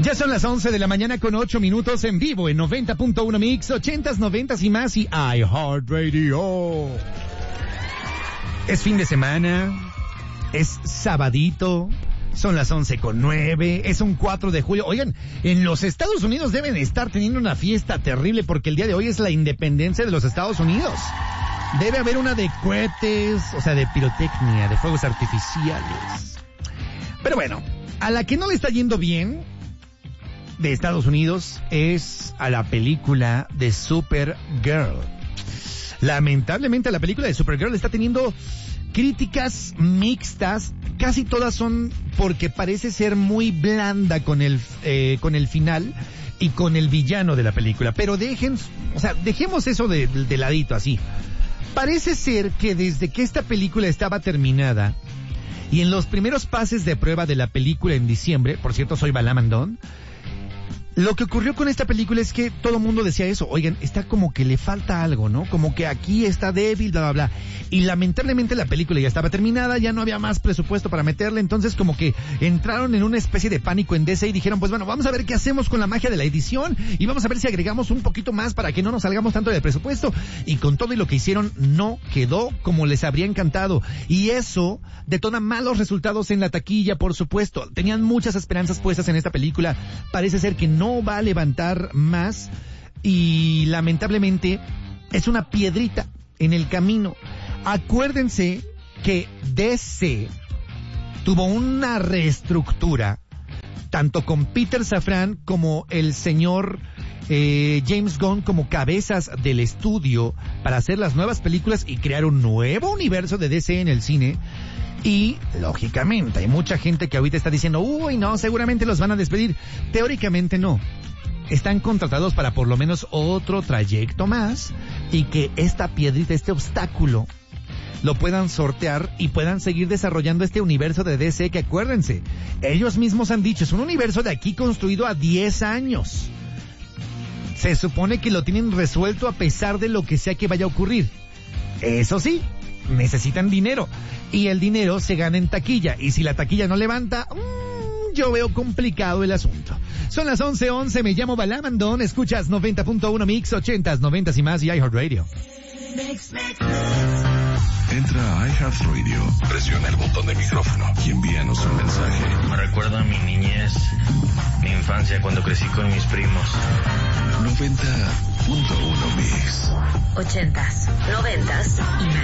Ya son las 11 de la mañana con 8 minutos en vivo en 90.1 Mix, 80s, 90s y más y iHeartRadio. Es fin de semana, es sabadito, son las 11:09, es un 4 de julio. Oigan, en los Estados Unidos deben estar teniendo una fiesta terrible porque el día de hoy es la independencia de los Estados Unidos. Debe haber una de cohetes, o sea, de pirotecnia, de fuegos artificiales. Pero bueno, a la que no le está yendo bien de Estados Unidos es a la película de Supergirl. Lamentablemente la película de Supergirl está teniendo críticas mixtas, casi todas son porque parece ser muy blanda con el final y con el villano de la película, pero dejemos eso de ladito así. Parece ser que desde que esta película estaba terminada y en los primeros pases de prueba de la película en diciembre, por cierto soy Balamandón, lo que ocurrió con esta película es que todo el mundo decía eso, oigan, está como que le falta algo, ¿no? Como que aquí está débil, bla, bla, bla. Y lamentablemente la película ya estaba terminada, ya no había más presupuesto para meterle, entonces como que entraron en una especie de pánico en DC y dijeron, pues bueno, vamos a ver qué hacemos con la magia de la edición y vamos a ver si agregamos un poquito más para que no nos salgamos tanto del presupuesto. Y con todo y lo que hicieron, no quedó como les habría encantado. Y eso detona malos resultados en la taquilla, por supuesto. Tenían muchas esperanzas puestas en esta película. Parece ser que no va a levantar más y lamentablemente es una piedrita en el camino. Acuérdense que DC tuvo una reestructura tanto con Peter Safran como el señor James Gunn como cabezas del estudio para hacer las nuevas películas y crear un nuevo universo de DC en el cine. Y, lógicamente, hay mucha gente que ahorita está diciendo, uy, no, seguramente los van a despedir. Teóricamente no. Están contratados para por lo menos otro trayecto más y que esta piedrita, este obstáculo, lo puedan sortear y puedan seguir desarrollando este universo de DC que, acuérdense, ellos mismos han dicho, es un universo de aquí construido a 10 años. Se supone que lo tienen resuelto a pesar de lo que sea que vaya a ocurrir. Eso sí, necesitan dinero y el dinero se gana en taquilla y si la taquilla no levanta, yo veo complicado el asunto. Son las 11:11, me llamo Balamandón, escuchas 90.1 Mix, 80s, 90s y más y iHeartRadio. Entra a iHeartRadio, presiona el botón de micrófono y envíanos un mensaje. Me recuerda a mi niñez, mi infancia cuando crecí con mis primos. 90.1 Mix. 80s, 90s y más.